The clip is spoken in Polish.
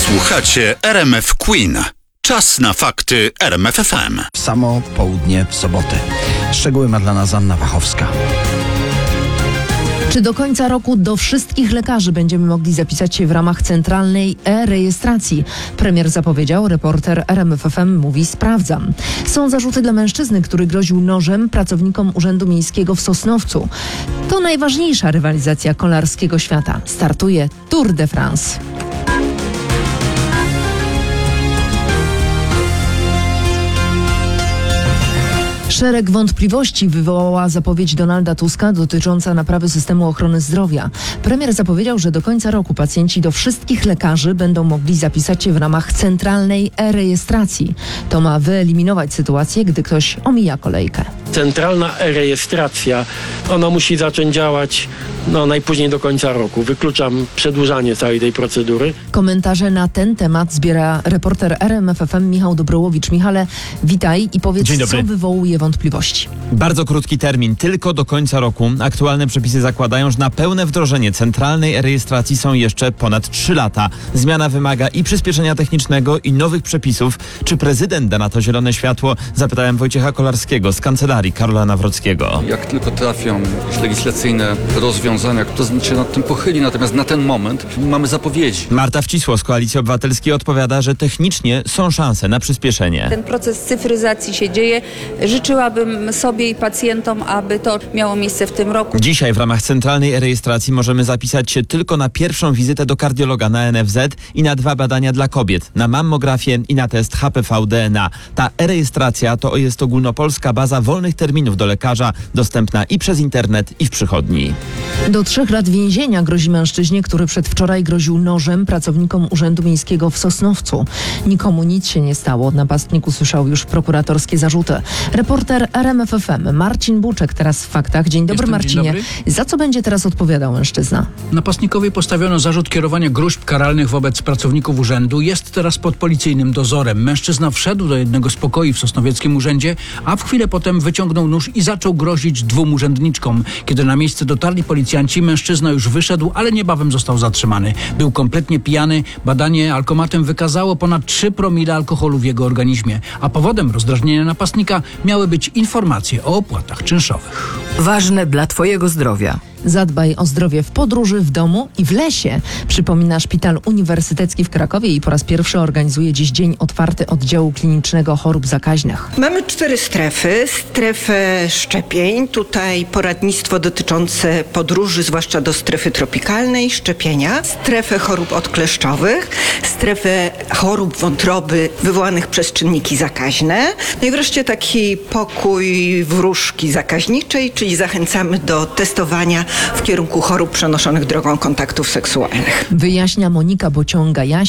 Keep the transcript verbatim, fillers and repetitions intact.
Słuchacie R M F Queen. Czas na fakty R M F F M. Samo południe w sobotę. Szczegóły ma dla nas Anna Wachowska. Czy do końca roku do wszystkich lekarzy będziemy mogli zapisać się w ramach centralnej e-rejestracji? Premier zapowiedział, reporter R M F F M mówi sprawdzam. Są zarzuty dla mężczyzny, który groził nożem pracownikom Urzędu Miejskiego w Sosnowcu. To najważniejsza rywalizacja kolarskiego świata. Startuje Tour de France. Szereg wątpliwości wywołała zapowiedź Donalda Tuska dotycząca naprawy systemu ochrony zdrowia. Premier zapowiedział, że do końca roku pacjenci do wszystkich lekarzy będą mogli zapisać się w ramach centralnej e-rejestracji. To ma wyeliminować sytuację, gdy ktoś omija kolejkę. Centralna e-rejestracja, ona musi zacząć działać no, najpóźniej do końca roku. Wykluczam przedłużanie całej tej procedury. Komentarze na ten temat zbiera reporter R M F F M Michał Dobrołowicz. Michale, witaj i powiedz, co wywołuje wątpliwości. Bardzo krótki termin, tylko do końca roku. Aktualne przepisy zakładają, że na pełne wdrożenie centralnej e-rejestracji są jeszcze ponad trzy lata. Zmiana wymaga i przyspieszenia technicznego, i nowych przepisów. Czy prezydent da na to zielone światło? Zapytałem Wojciecha Kolarskiego z kancelarii Karola Nawrockiego. Jak tylko trafią jakieś legislacyjne rozwiązania, to się nad tym pochyli, natomiast na ten moment mamy zapowiedzi. Marta Wcisło z Koalicji Obywatelskiej odpowiada, że technicznie są szanse na przyspieszenie. Ten proces cyfryzacji się dzieje. Życzyłabym sobie i pacjentom, aby to miało miejsce w tym roku. Dzisiaj w ramach centralnej e-rejestracji możemy zapisać się tylko na pierwszą wizytę do kardiologa na N F Z i na dwa badania dla kobiet, na mammografię i na test H P V D N A. Ta e-rejestracja to jest ogólnopolska baza wolnych terminów do lekarza, dostępna i przez internet, i w przychodni. Do trzech lat więzienia grozi mężczyźnie, który przedwczoraj groził nożem pracownikom Urzędu Miejskiego w Sosnowcu. Nikomu nic się nie stało. Napastnik usłyszał już prokuratorskie zarzuty. Reporter R M F F M Marcin Buczek teraz w faktach. Dzień dobry, Jestem, Marcinie. dzień dobry. Za co będzie teraz odpowiadał mężczyzna? Napastnikowi postawiono zarzut kierowania gróźb karalnych wobec pracowników urzędu. Jest teraz pod policyjnym dozorem. Mężczyzna wszedł do jednego z pokoi w sosnowieckim urzędzie, a w chwilę potem wyciągnął nóż i zaczął grozić dwóm urzędniczkom. Kiedy na miejsce dotarli policjanci, mężczyzna już wyszedł, ale niebawem został zatrzymany. Był kompletnie pijany. Badanie alkomatem wykazało ponad trzy promile alkoholu w jego organizmie. A powodem rozdrażnienia napastnika miały być informacje o opłatach czynszowych. Ważne dla Twojego zdrowia. Zadbaj o zdrowie w podróży, w domu i w lesie. Przypomina Szpital Uniwersytecki w Krakowie i po raz pierwszy organizuje dziś dzień otwarty oddziału klinicznego chorób zakaźnych. Mamy cztery strefy. Strefę szczepień, tutaj poradnictwo dotyczące podróży, zwłaszcza do strefy tropikalnej, szczepienia. Strefę chorób odkleszczowych, strefę chorób wątroby wywołanych przez czynniki zakaźne. No i wreszcie taki pokój wróżki zakaźniczej, czyli zachęcamy do testowania w kierunku chorób przenoszonych drogą kontaktów seksualnych. Wyjaśnia Monika Bociąga-Jaś,